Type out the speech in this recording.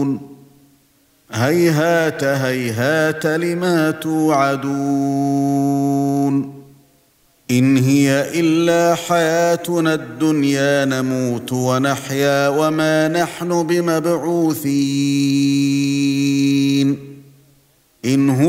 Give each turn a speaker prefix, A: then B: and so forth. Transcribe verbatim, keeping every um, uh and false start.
A: هيهات هيهات لما توعدون إن هي إلا حياتنا الدنيا نموت ونحيا وما نحن بمبعوثين إن هو